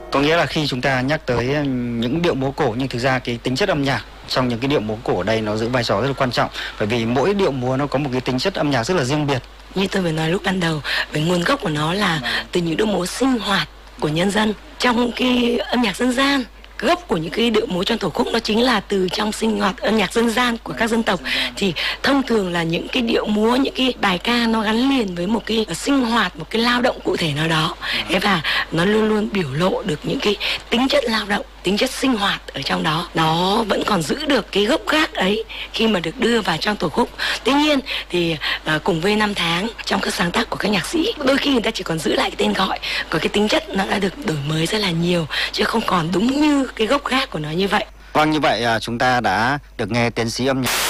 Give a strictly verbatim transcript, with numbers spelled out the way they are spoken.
Có nghĩa là khi chúng ta nhắc tới những điệu múa cổ, nhưng thực ra cái tính chất âm nhạc trong những cái điệu múa cổ ở đây nó giữ vai trò rất là quan trọng, bởi vì mỗi điệu múa nó có một cái tính chất âm nhạc rất là riêng biệt. Như tôi vừa nói lúc ban đầu, về nguồn gốc của nó là từ những điệu múa sinh hoạt của nhân dân trong cái âm nhạc dân gian. Gốc của những cái điệu múa trong tổ khúc nó chính là từ trong sinh hoạt âm nhạc dân gian của các dân tộc. Thì thông thường là những cái điệu múa, những cái bài ca nó gắn liền với một cái sinh hoạt, một cái lao động cụ thể nào đó. Thế và nó luôn luôn biểu lộ được những cái tính chất lao động, tính chất sinh hoạt ở trong đó. Nó vẫn còn giữ được cái gốc gác ấy khi mà được đưa vào trong tổ khúc. Tuy nhiên thì uh, cùng với năm tháng trong các sáng tác của các nhạc sĩ, đôi khi người ta chỉ còn giữ lại cái tên gọi, còn cái tính chất nó đã được đổi mới rất là nhiều, chứ không còn đúng như cái gốc gác của nó như vậy. Vâng, như vậy chúng ta đã được nghe tiến sĩ âm nhạc